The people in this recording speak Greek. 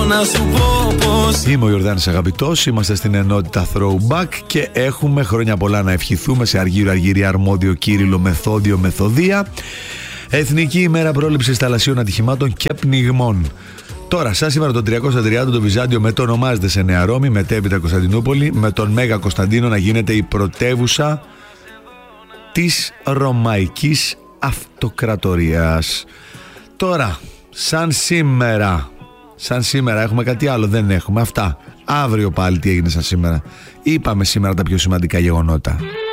να σου πω πως. Είμαι ο Ιορδάνης Αγαπητός, είμαστε στην ενότητα Throwback και έχουμε χρόνια πολλά να ευχηθούμε σε Αργύριο, Αργυρία, Αρμόδιο, Κύριλλο, Μεθόδιο, Μεθοδία. Εθνική ημέρα πρόληψης θαλασσίων ατυχημάτων και πνιγμών. Τώρα, σαν σήμερα το 330 το Βυζάντιο μετονομάζεται σε Νέα Ρώμη, μετέπειτα Κωνσταντινούπολη, με τον Μέγα Κωνσταντίνο να γίνεται η πρωτεύουσα της Ρωμαϊκής Αυτοκρατορίας. Τώρα, σαν σήμερα έχουμε κάτι άλλο? Δεν έχουμε. Αυτά. Αύριο πάλι τι έγινε σαν σήμερα. Είπαμε σήμερα τα πιο σημαντικά γεγονότα.